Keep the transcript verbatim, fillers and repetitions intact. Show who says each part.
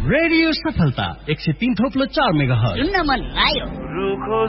Speaker 1: Radio सफलता एक सय तीन थोप्लो चार मेगा हर्ज
Speaker 2: सुन्न मन लाग्यो।